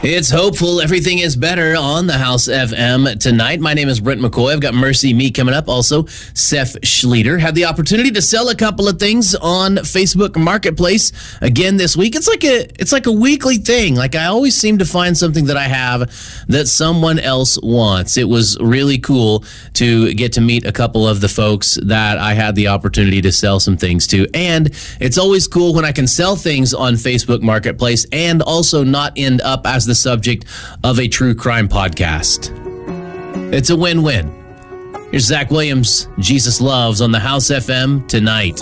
It's hopeful everything is better on the House FM tonight. My name is Brent McCoy. I've got Mercy Me coming up. Also, Seth Schleter. Had the opportunity to sell a couple of things on Facebook Marketplace again this week. It's like a weekly thing. Like I always seem to find something that I have that someone else wants. It was really cool to get to meet a couple of the folks that I had the opportunity to sell some things to. And it's always cool when I can sell things on Facebook Marketplace and also not end up as the subject of a true crime podcast. It's a win-win. Here's Zach Williams, Jesus Loves on the House FM tonight.